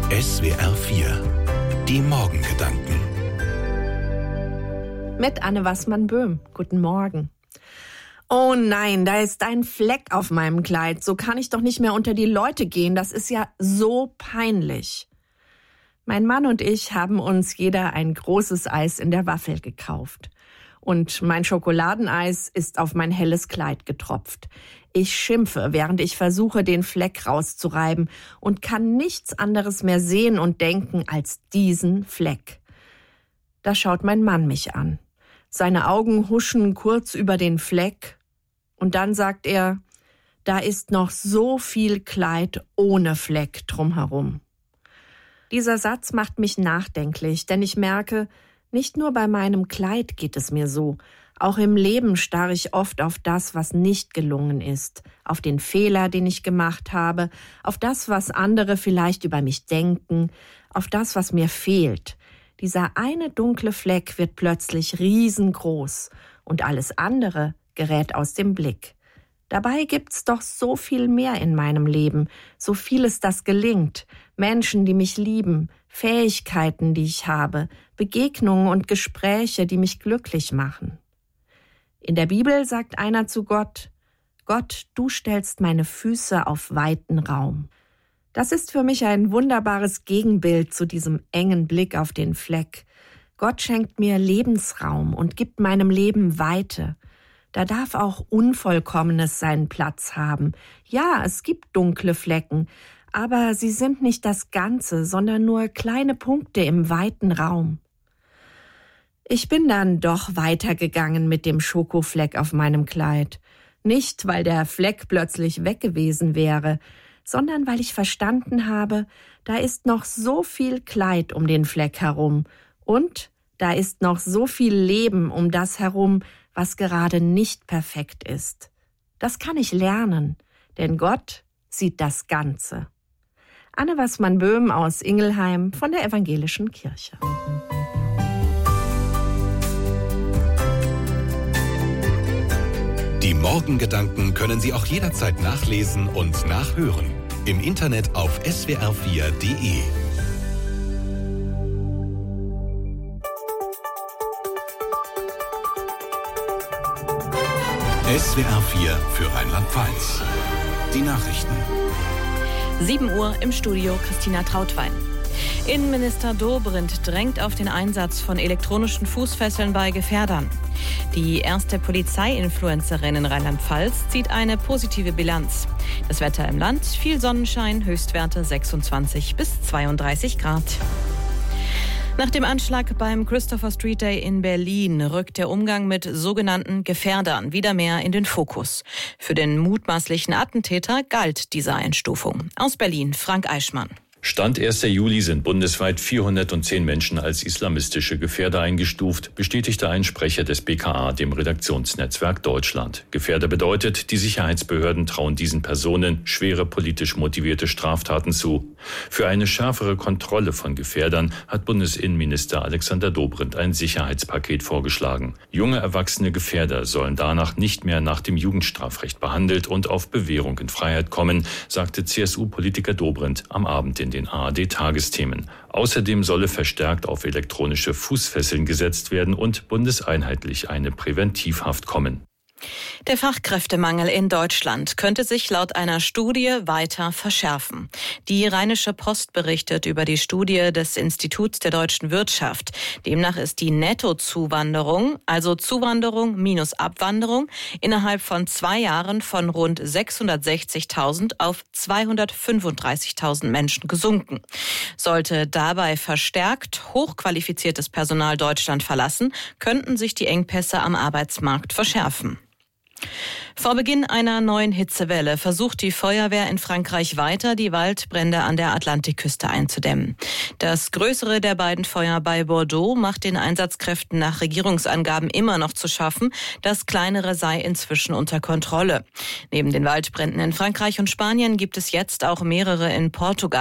SWR 4, die Morgengedanken. Mit Anne Wassmann-Böhm. Guten Morgen. Oh nein, da ist ein Fleck auf meinem Kleid. So kann ich doch nicht mehr unter die Leute gehen. Das ist ja so peinlich. Mein Mann und ich haben uns jeder ein großes Eis in der Waffel gekauft. Und mein Schokoladeneis ist auf mein helles Kleid getropft. Ich schimpfe, während ich versuche, den Fleck rauszureiben und kann nichts anderes mehr sehen und denken als diesen Fleck. Da schaut mein Mann mich an. Seine Augen huschen kurz über den Fleck und dann sagt er, da ist noch so viel Kleid ohne Fleck drumherum. Dieser Satz macht mich nachdenklich, denn ich merke, nicht nur bei meinem Kleid geht es mir so. Auch im Leben starre ich oft auf das, was nicht gelungen ist, auf den Fehler, den ich gemacht habe, auf das, was andere vielleicht über mich denken, auf das, was mir fehlt. Dieser eine dunkle Fleck wird plötzlich riesengroß und alles andere gerät aus dem Blick. Dabei gibt's doch so viel mehr in meinem Leben, so vieles, das gelingt, Menschen, die mich lieben, Fähigkeiten, die ich habe, Begegnungen und Gespräche, die mich glücklich machen. In der Bibel sagt einer zu Gott, Gott, du stellst meine Füße auf weiten Raum. Das ist für mich ein wunderbares Gegenbild zu diesem engen Blick auf den Fleck. Gott schenkt mir Lebensraum und gibt meinem Leben Weite. Da darf auch Unvollkommenes seinen Platz haben. Ja, es gibt dunkle Flecken, aber sie sind nicht das Ganze, sondern nur kleine Punkte im weiten Raum. Ich bin dann doch weitergegangen mit dem Schokofleck auf meinem Kleid. Nicht, weil der Fleck plötzlich weg gewesen wäre, sondern weil ich verstanden habe, da ist noch so viel Kleid um den Fleck herum und da ist noch so viel Leben um das herum, was gerade nicht perfekt ist. Das kann ich lernen, denn Gott sieht das Ganze. Anne Wassmann-Böhm aus Ingelheim von der Evangelischen Kirche. Die Morgengedanken können Sie auch jederzeit nachlesen und nachhören. Im Internet auf swr4.de. SWR 4 für Rheinland-Pfalz. Die Nachrichten. 7 Uhr im Studio Christina Trautwein. Innenminister Dobrindt drängt auf den Einsatz von elektronischen Fußfesseln bei Gefährdern. Die erste Polizei-Influencerin in Rheinland-Pfalz zieht eine positive Bilanz. Das Wetter im Land, viel Sonnenschein, Höchstwerte 26 bis 32 Grad. Nach dem Anschlag beim Christopher Street Day in Berlin rückt der Umgang mit sogenannten Gefährdern wieder mehr in den Fokus. Für den mutmaßlichen Attentäter galt diese Einstufung. Aus Berlin, Frank Eichmann. Stand 1. Juli sind bundesweit 410 Menschen als islamistische Gefährder eingestuft, bestätigte ein Sprecher des BKA dem Redaktionsnetzwerk Deutschland. Gefährder bedeutet, die Sicherheitsbehörden trauen diesen Personen schwere politisch motivierte Straftaten zu. Für eine schärfere Kontrolle von Gefährdern hat Bundesinnenminister Alexander Dobrindt ein Sicherheitspaket vorgeschlagen. Junge erwachsene Gefährder sollen danach nicht mehr nach dem Jugendstrafrecht behandelt und auf Bewährung in Freiheit kommen, sagte CSU-Politiker Dobrindt am Abend in den ARD-Tagesthemen. Außerdem solle verstärkt auf elektronische Fußfesseln gesetzt werden und bundeseinheitlich eine Präventivhaft kommen. Der Fachkräftemangel in Deutschland könnte sich laut einer Studie weiter verschärfen. Die Rheinische Post berichtet über die Studie des Instituts der deutschen Wirtschaft. Demnach ist die Nettozuwanderung, also Zuwanderung minus Abwanderung, innerhalb von 2 Jahren von rund 660.000 auf 235.000 Menschen gesunken. Sollte dabei verstärkt hochqualifiziertes Personal Deutschland verlassen, könnten sich die Engpässe am Arbeitsmarkt verschärfen. Vor Beginn einer neuen Hitzewelle versucht die Feuerwehr in Frankreich weiter, die Waldbrände an der Atlantikküste einzudämmen. Das größere der beiden Feuer bei Bordeaux macht den Einsatzkräften nach Regierungsangaben immer noch zu schaffen. Das kleinere sei inzwischen unter Kontrolle. Neben den Waldbränden in Frankreich und Spanien gibt es jetzt auch mehrere in Portugal.